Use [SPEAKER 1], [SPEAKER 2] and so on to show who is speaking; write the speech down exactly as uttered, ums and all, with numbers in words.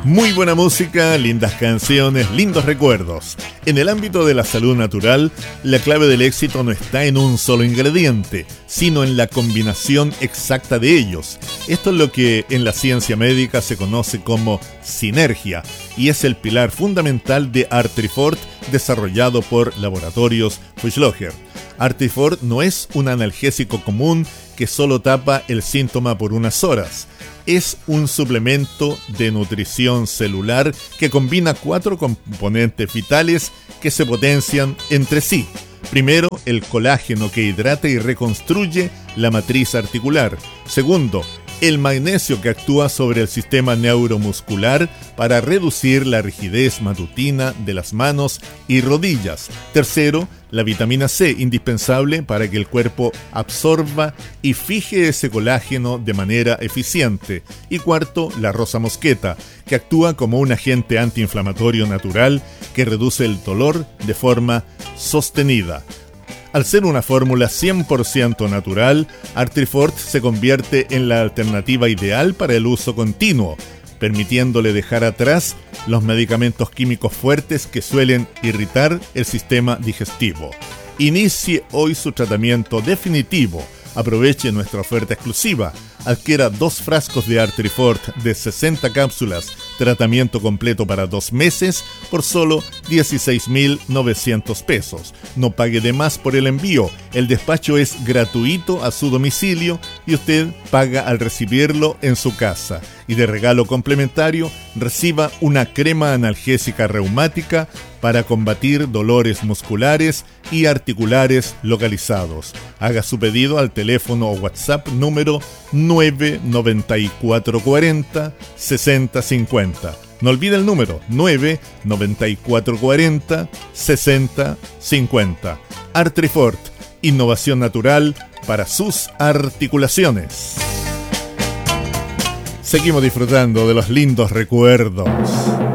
[SPEAKER 1] Muy buena música, lindas canciones, lindos recuerdos. En el ámbito de la salud natural, la clave del éxito no está en un solo ingrediente, sino en la combinación exacta de ellos. Esto es lo que en la ciencia médica se conoce como sinergia y es el pilar fundamental de Artrifort desarrollado por Laboratorios Fuchslocher. Artrifort no es un analgésico común que solo tapa el síntoma por unas horas. Es un suplemento de nutrición celular que combina cuatro componentes vitales que se potencian entre sí. Primero, el colágeno que hidrata y reconstruye la matriz articular. Segundo, el magnesio que actúa sobre el sistema neuromuscular para reducir la rigidez matutina de las manos y rodillas. Tercero, la vitamina C, indispensable para que el cuerpo absorba y fije ese colágeno de manera eficiente. Y cuarto, la rosa mosqueta, que actúa como un agente antiinflamatorio natural que reduce el dolor de forma sostenida. Al ser una fórmula cien por ciento natural, Artrifort se convierte en la alternativa ideal para el uso continuo, permitiéndole dejar atrás los medicamentos químicos fuertes que suelen irritar el sistema digestivo. Inicie hoy su tratamiento definitivo. Aproveche nuestra oferta exclusiva. Adquiera dos frascos de Artrifort de sesenta cápsulas, tratamiento completo para dos meses por solo dieciséis mil novecientos pesos. No pague de más por el envío. El despacho es gratuito a su domicilio y usted paga al recibirlo en su casa. Y de regalo complementario, reciba una crema analgésica reumática para combatir dolores musculares y articulares localizados. Haga su pedido al teléfono o WhatsApp número nueve nueve cuatro cuatro cero seis cero cinco cero. No olvide el número nueve nueve cuatro cuatro cero seis cero cinco cero. Artrifort, innovación natural para sus articulaciones. Seguimos disfrutando de los lindos recuerdos.